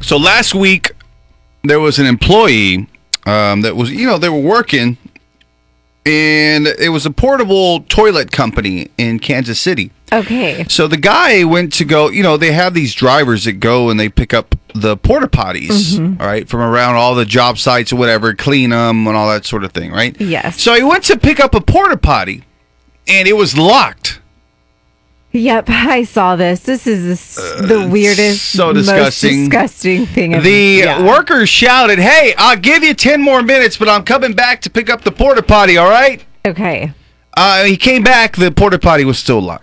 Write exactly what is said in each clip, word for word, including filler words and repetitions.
So last week, there was an employee um, that was, you know, they were working, and it was a portable toilet company in Kansas City. Okay. So the guy went to go, you know, they have these drivers that go and they pick up the porta potties, Mm-hmm. all right, from around all the job sites or whatever, clean them and all that sort of thing, right? Yes. So he went to pick up a porta potty, and it was locked. Yep, I saw this. This is this, the weirdest, so disgusting. most disgusting thing ever. The Yeah. workers shouted, "Hey, I'll give you ten more minutes, but I'm coming back to pick up the porta potty, all right?" Okay. Uh, he came back, the porta potty was still locked.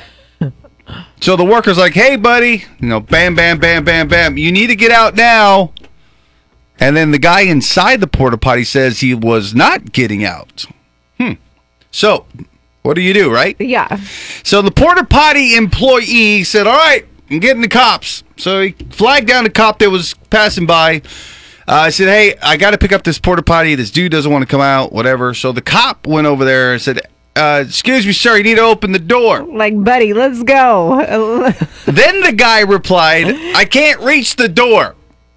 So the worker's like, "Hey, buddy," you know, bam, bam, bam, bam, bam, "you need to get out now." And then the guy inside the porta potty says he was not getting out. Hmm. So, what do you do, right? Yeah. So the porta potty employee said, "All right, I'm getting the cops." So he flagged down the cop that was passing by. I uh, said, "Hey, I got to pick up this porta potty. This dude doesn't want to come out, whatever." So the cop went over there and said, uh, "Excuse me, sir, you need to open the door." Like, buddy, let's go. Then the guy replied, "I can't reach the door."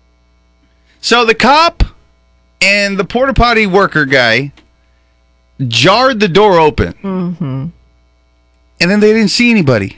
So the cop and the porta potty worker guy jarred the door open. Mm-hmm. And then they didn't see anybody.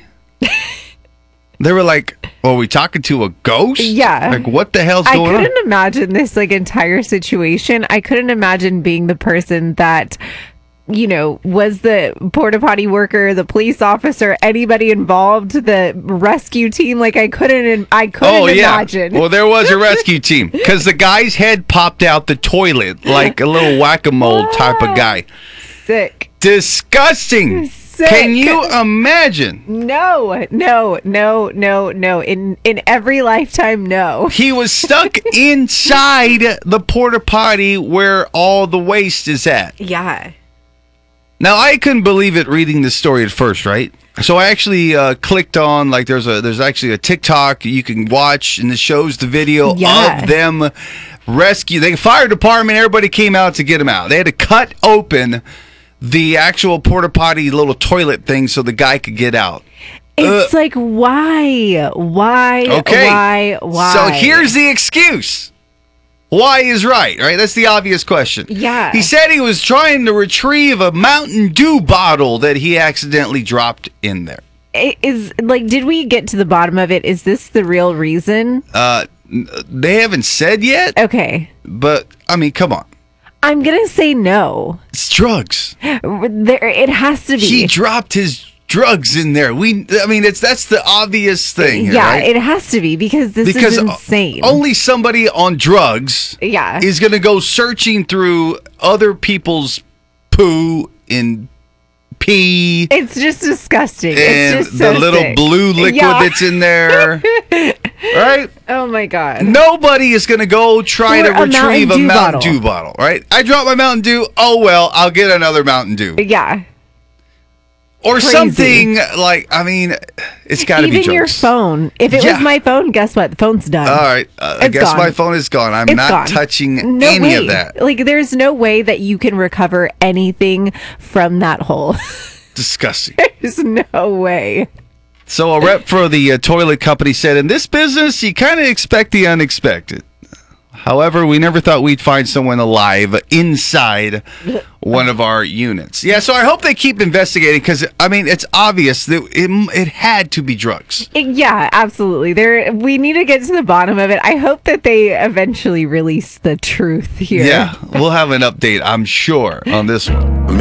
They were like, "Oh, are we talking to a ghost?" Yeah. Like, what the hell's I going on? couldn't imagine this like entire situation. I couldn't imagine being the person that, you know, was the porta potty worker, the police officer, anybody involved, the rescue team. Like, I couldn't, I couldn't Oh, yeah. imagine. Well, there was a rescue team because the guy's head popped out the toilet like a little whack-a-mole type of guy. Sick. Disgusting. Sick. Can you imagine? No, no, no, no, no. In in every lifetime, no. He was stuck inside the porta potty where all the waste is at. Yeah. Now, I couldn't believe it reading this story at first, right? So I actually uh, clicked on, like, there's a there's actually a TikTok you can watch, and it shows the video Yeah. of them rescue. The fire department, everybody came out to get him out. They had to cut open the actual porta potty little toilet thing so the guy could get out. It's like, why? Why? Okay. Why? Why? So here's the excuse. Why is right, right? That's the obvious question. Yeah. He said he was trying to retrieve a Mountain Dew bottle that he accidentally dropped in there. It is like, did we get to the bottom of it? Is this the real reason? Uh, n- they haven't said yet, Okay. but, I mean, come on. I'm going to say no. It's drugs. There, it has to be. He dropped his drugs in there. We, I mean, it's that's the obvious thing here, yeah, right? it has to be because this Because is insane. only somebody on drugs Yeah. is going to go searching through other people's poo and pee It's just disgusting. and It's just the so little sick. blue liquid Yeah. that's in there. Right? Oh my god. Nobody is going to go try Or to a retrieve Mountain a Dew Mountain bottle. Dew bottle, right? I dropped my Mountain Dew. Oh, well, I'll get another Mountain Dew. Yeah. Or Crazy. something like, I mean, it's got to be Even drugs. your phone. If it Yeah. was my phone, guess what? The phone's done. All right. Uh, I It's guess gone. my phone is gone. I'm It's not gone. touching No any way. of that. Like, there's no way that you can recover anything from that hole. Disgusting. There's no way. So a rep for the uh, toilet company said, in this business, you kind of expect the unexpected. However, we never thought we'd find someone alive inside one of our units. Yeah, so I hope they keep investigating because, I mean, it's obvious that it, it had to be drugs. It- yeah, absolutely. There, we need to get to the bottom of it. I hope that they eventually release the truth here. Yeah, we'll have an update, I'm sure, on this one.